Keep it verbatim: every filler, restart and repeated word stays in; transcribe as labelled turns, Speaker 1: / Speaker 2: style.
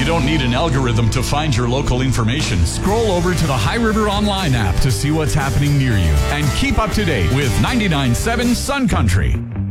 Speaker 1: don't need an algorithm to find your local information. Scroll over to the High River Online app to see what's happening near you. And keep up to date with ninety-nine point seven Sun Country.